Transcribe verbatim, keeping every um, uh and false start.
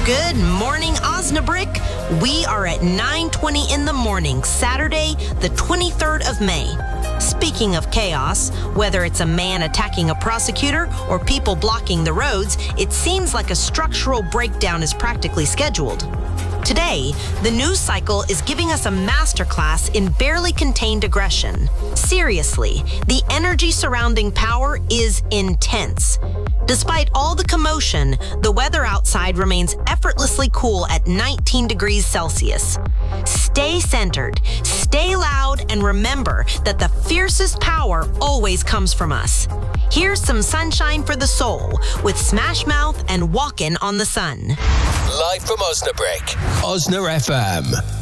Good morning, Osnabrick. We are at nine twenty in the morning, Saturday, the twenty-third of May. Speaking of chaos, whether it's a man attacking a prosecutor or people blocking the roads, it seems like a structural breakdown is practically scheduled. Today, the news cycle is giving us a masterclass in barely contained aggression. Seriously, the energy surrounding power is intense. Despite all the commotion, the weather outside remains effortlessly cool at nineteen degrees Celsius. Stay centered, stay loud, and remember that the fiercest power always comes from us. Here's some sunshine for the soul with Smash Mouth and Walkin' on the Sun. Live from Osnabrick, Osna F M.